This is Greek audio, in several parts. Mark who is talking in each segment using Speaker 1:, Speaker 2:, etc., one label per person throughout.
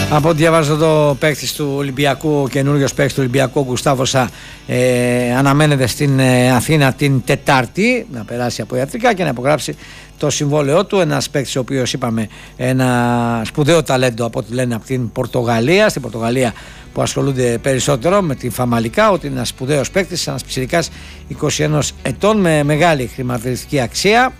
Speaker 1: Από ό,τι διαβάζω το παίκτης του Ολυμπιακού, ο καινούριος παίκτης του Ολυμπιακού, ο Γκουστάβοσα, αναμένεται στην Αθήνα την Τετάρτη να περάσει από ιατρικά και να υπογράψει το συμβόλαιό του. Ένας παίκτης ο οποίος, είπαμε, ένα σπουδαίο ταλέντο από ό,τι λένε από την Πορτογαλία. Στην Πορτογαλία που ασχολούνται περισσότερο με την Φαμαλικά, ότι είναι ένας σπουδαίος παίκτης, ένας πιτσιρικάς 21 ετών με μεγάλη χρηματιστική αξία.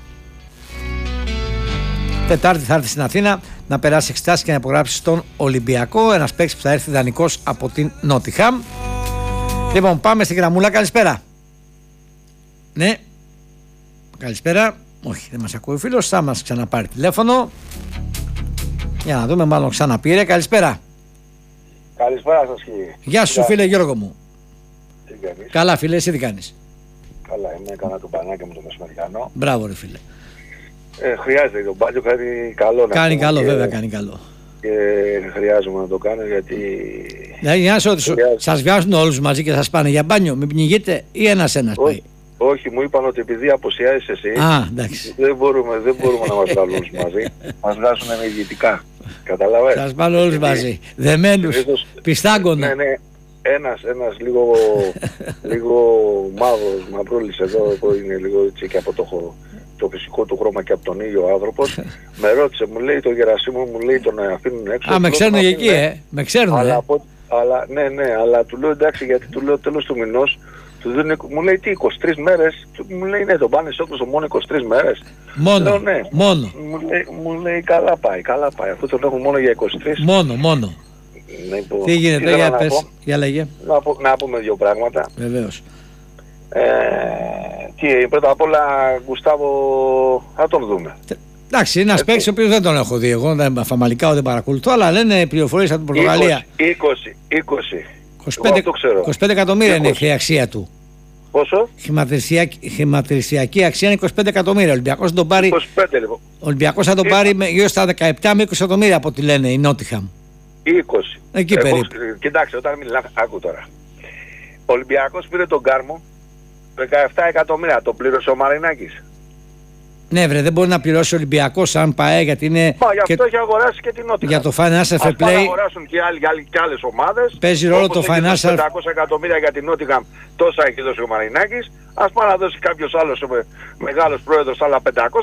Speaker 1: Τετάρτη θα έρθει στην Αθήνα να περάσει εξετάσεις και να υπογράψει στον Ολυμπιακό. Ένας παίκτης που θα έρθει δανεικός από την Νότιχαμ. Λοιπόν, πάμε στην γραμμούλα. Καλησπέρα. Ναι. Καλησπέρα. Όχι, δεν μας ακούει ο φίλος. Θα μας ξαναπάρει τηλέφωνο. Για να δούμε, μάλλον ξαναπήρε. Καλησπέρα.
Speaker 2: Καλησπέρα σας, κύριε.
Speaker 1: Γεια σου, φίλε Γιώργο μου.
Speaker 2: Τι κάνεις?
Speaker 1: Καλά, φίλε, εσύ τι κάνεις?
Speaker 2: Καλά, είμαι, έκανα το πανάκι μου το μεσημεριανό.
Speaker 1: Μπράβο, ρε φίλε.
Speaker 2: Χρειάζεται τον μπάλιο, κάνει καλό να
Speaker 1: Κάνει
Speaker 2: πούμε,
Speaker 1: καλό,
Speaker 2: και,
Speaker 1: βέβαια, κάνει καλό.
Speaker 2: Και χρειάζομαι να το κάνω γιατί...
Speaker 1: Δηλαδή, για να σε ρωτήσω, σας βγάζουν όλους μαζί και σας πάνε για μπάνιο, μην πνιγείτε ή ένας-ένας πάει?
Speaker 2: Όχι, μου είπαν ότι επειδή αποσιάζεις εσύ, δεν μπορούμε να μας βγάλουν όλους μαζί. Μας βγάζουν ενεργητικά. Καταλαβαίνεις.
Speaker 1: Σας πάνε όλους μαζί. Δεμένους, πιστάγκωνα.
Speaker 2: Ναι, ναι. Ένας λίγο μαύρος, μαυρούλης εδώ που είναι λίγο έτσι και από το φυσικό του χρώμα και από τον ήλιο ο άνθρωπος, με ρώτησε, μου λέει το Γερασίμο, μου λέει τον αφήνουν έξω.
Speaker 1: Α, με ξέρουν εκεί, με ξέρουν.
Speaker 2: Αλλά ναι, αλλά του λέω εντάξει, γιατί του λέω τέλος του μηνός, μου λέει τι, 23 μέρες, μου λέει ναι, τον πάνε σε όποιος μόνο 23 μέρες.
Speaker 1: Μόνο,
Speaker 2: λέω, ναι.
Speaker 1: μόνο.
Speaker 2: Μου λέει καλά πάει, αφού τον έχω μόνο για 23.
Speaker 1: Μόνο.
Speaker 2: Λοιπόν,
Speaker 1: τι γίνεται, για πες, για λέγε.
Speaker 2: Να πούμε δύο πράγματα.
Speaker 1: Βεβαίως.
Speaker 2: Πρώτα απ' όλα, Γκουστάβο, θα τον δούμε.
Speaker 1: Εντάξει, είναι ένας παίκτης ο οποίος δεν τον έχω δει εγώ, Φαμαλικά δεν παρακολουθώ, αλλά λένε πληροφορίες από την Πορτογαλία. 25 εκατομμύρια είναι η αξία του.
Speaker 2: Πόσο?
Speaker 1: Χρηματιστηριακή αξία είναι 25 εκατομμύρια. Ο Ολυμπιακός θα τον πάρει,
Speaker 2: 25 λοιπόν.
Speaker 1: Ο Ολυμπιακός θα τον πάρει γύρω στα 17 με 20 εκατομμύρια από ό,τι λένε η Νότιχαμ.
Speaker 2: 20.
Speaker 1: Εκεί περίπου.
Speaker 2: Κοιτάξτε, όταν μιλάμε, άκου τώρα. Ο Ολυμπιακός πήρε τον Κάρμο 17 εκατομμύρια. Το πλήρωσε ο Μαρινάκης.
Speaker 1: Ναι, βρε, δεν μπορεί να πληρώσει ο Ολυμπιακός αν πάει, γιατί είναι.
Speaker 2: Μα γι' αυτό έχει αγοράσει και την Νότια.
Speaker 1: Για το Financial Fair Play.
Speaker 2: Θα αγοράσουν και άλλες ομάδες.
Speaker 1: Παίζει ρόλο το Financial.
Speaker 2: 500 εκατομμύρια για την Νότια, τόσα έχει δώσει ο Μαρινάκης. Ας πάει να δώσει κάποιος άλλος μεγάλος πρόεδρος άλλα 500.